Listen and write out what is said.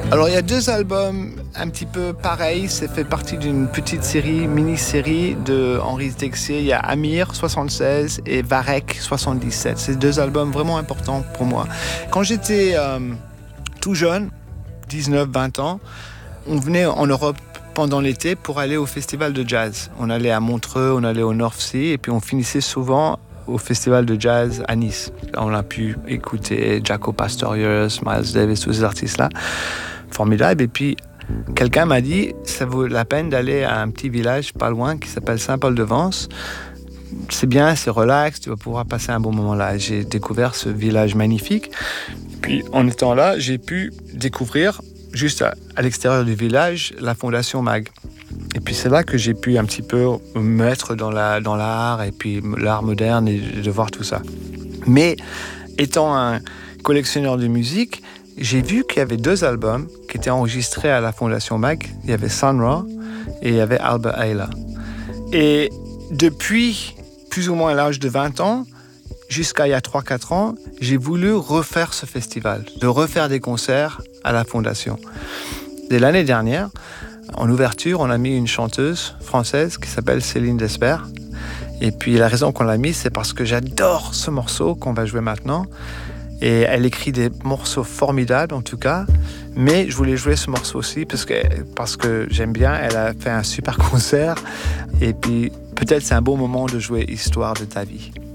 Alors il y a 2 albums un petit peu pareils, ça fait partie d'une petite série, mini-série de Henri Texier. Il y a Amir 76 et Varek 77. C'est 2 albums vraiment importants pour moi. Quand j'étais tout jeune, 19-20 ans, on venait en Europe pendant l'été pour aller au festival de jazz. On allait à Montreux, on allait au North Sea et puis on finissait souvent au festival de jazz à Nice. On a pu écouter Jaco Pastorius, Miles Davis, tous ces artistes-là. Formidable. Et puis, quelqu'un m'a dit, ça vaut la peine d'aller à un petit village pas loin qui s'appelle Saint-Paul-de-Vence. C'est bien, c'est relax, tu vas pouvoir passer un bon moment là. J'ai découvert ce village magnifique. Et puis, en étant là, j'ai pu découvrir, juste à l'extérieur du village, la Fondation Mag. Et puis, c'est là que j'ai pu un petit peu me mettre dans l'art et puis l'art moderne et de voir tout ça. Mais, étant un collectionneur de musique, j'ai vu qu'il y avait 2 albums qui étaient enregistrés à la Fondation Mag. Il y avait Sun Ra et il y avait Albert Ayler. Et depuis plus ou moins l'âge de 20 ans, jusqu'à il y a 3-4 ans, j'ai voulu refaire ce festival, de refaire des concerts à la Fondation. Et l'année dernière, en ouverture, on a mis une chanteuse française qui s'appelle Céline Desper. Et puis la raison qu'on l'a mis, c'est parce que j'adore ce morceau qu'on va jouer maintenant. Et elle écrit des morceaux formidables en tout cas, mais je voulais jouer ce morceau aussi parce que j'aime bien, elle a fait un super concert et puis peut-être c'est un bon moment de jouer Histoire de ta vie.